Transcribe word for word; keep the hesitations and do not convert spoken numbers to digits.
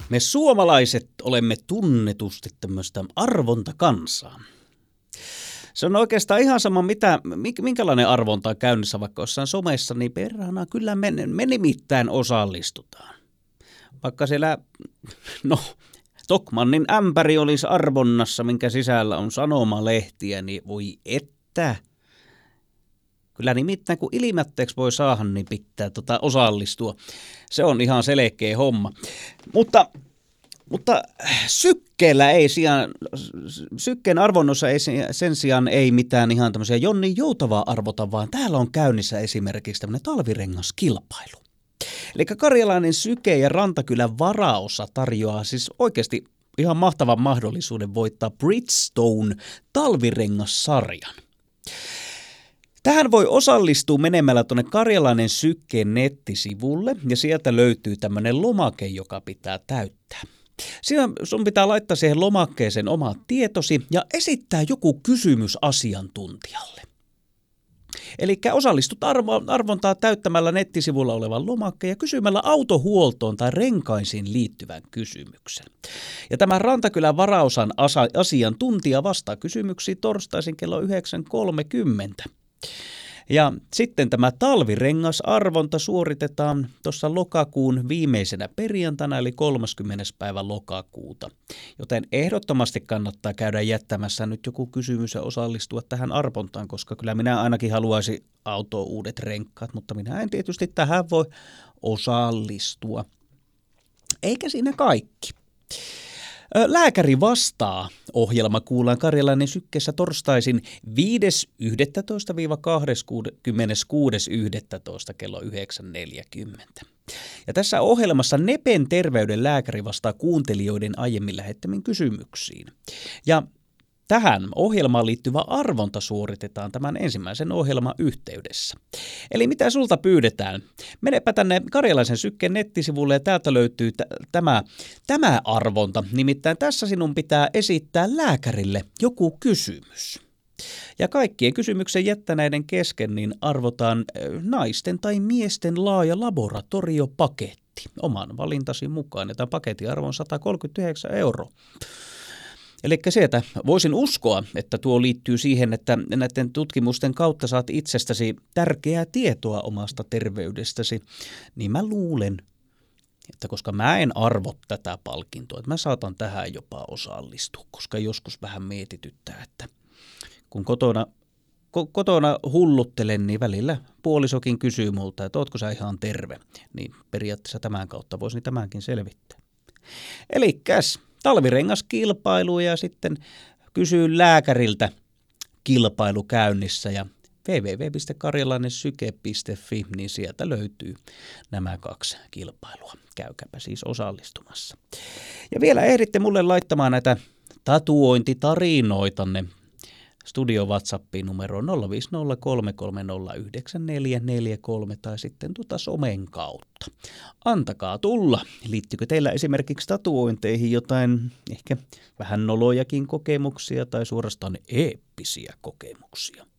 Me suomalaiset olemme tunnetusti tämmöistä arvontakansaa. Se on oikeastaan ihan sama, mitä, minkälainen arvonta on käynnissä vaikka jossain somessa, niin perhana kyllä me, me nimittäin osallistutaan. Vaikka siellä, no, Tokmannin ämpäri olisi arvonnassa, minkä sisällä on sanomalehtiä, niin voi että. Kyllä nimittäin kun ilmätteeksi voi saada, niin pitää tota osallistua. Se on ihan selkeä homma. Mutta, mutta sykkeellä ei sijaan, sykkeen arvonnossa ei sen sijaan ei mitään ihan tämmöisiä Jonni Joutavaa arvota, vaan täällä on käynnissä esimerkiksi tämmöinen talvirengaskilpailu. Eli karjalainen Syke ja Rantakylän Varaosa tarjoaa siis oikeasti ihan mahtavan mahdollisuuden voittaa Bridgestone talvirengassarjan. Tähän voi osallistua menemällä tuonne Karjalainen Sykkeen nettisivulle ja sieltä löytyy tämmöinen lomake, joka pitää täyttää. Siinä sun pitää laittaa siihen lomakkeeseen omat tietosi ja esittää joku kysymys asiantuntijalle. Eli osallistut arvo, arvontaa täyttämällä nettisivulla olevan lomakkeen ja kysymällä autohuoltoon tai renkaisiin liittyvän kysymyksen. Ja tämä Rantakylän Varaosan asa, asiantuntija vastaa kysymyksiin torstaisin kello yhdeksän kolmekymmentä. Ja sitten tämä talvirengasarvonta suoritetaan tuossa lokakuun viimeisenä perjantaina eli kolmaskymmenes päivä lokakuuta. Joten ehdottomasti kannattaa käydä jättämässä nyt joku kysymys ja osallistua tähän arvontaan, koska kyllä minä ainakin haluaisin autoon uudet renkaat, mutta minä en tietysti tähän voi osallistua. Eikä siinä kaikki. Lääkäri vastaa -ohjelma kuullaan Karjalainen Sykkeessä torstaisin viides yhdestoista kahdeskymmeneskuudes yhdestoista kello yhdeksän neljäkymmentä. Ja tässä ohjelmassa Nepen terveyden lääkäri vastaa kuuntelijoiden aiemmin lähettämiin kysymyksiin. Ja tähän ohjelmaan liittyvä arvonta suoritetaan tämän ensimmäisen ohjelman yhteydessä. Eli mitä sulta pyydetään? Menepä tänne Karjalaisen Sykkeen nettisivulle ja täältä löytyy t- tämä, tämä arvonta. Nimittäin tässä sinun pitää esittää lääkärille joku kysymys. Ja kaikkien kysymyksen jättäneiden kesken niin arvotaan naisten tai miesten laaja laboratoriopaketti oman valintasi mukaan. Ja tämä paketin arvo on sata kolmekymmentäyhdeksän euroa. Eli sieltä voisin uskoa, että tuo liittyy siihen, että näiden tutkimusten kautta saat itsestäsi tärkeää tietoa omasta terveydestäsi, niin mä luulen, että koska mä en arvo tätä palkintoa, että mä saatan tähän jopa osallistua, koska joskus vähän mietityttää, että kun kotona, ko, kotona hulluttelen, niin välillä puolisokin kysyy multa, että ootko sä ihan terve, niin periaatteessa tämän kautta voisin tämänkin selvittää. Elikkäs talvirengaskilpailu ja sitten kysyy lääkäriltä kilpailu käynnissä ja double-u double-u double-u piste karjalainensyke piste fi, niin sieltä löytyy nämä kaksi kilpailua. Käykääpä siis osallistumassa. Ja vielä ehditte mulle laittamaan näitä tatuointitarinoitanne studio WhatsAppiin numero nolla viisi nolla kolme kolme nolla yhdeksän neljä neljä kolme tai sitten tuota somen kautta. Antakaa tulla. Liittyykö teillä esimerkiksi tatuointeihin jotain ehkä vähän nolojakin kokemuksia tai suorastaan eeppisiä kokemuksia?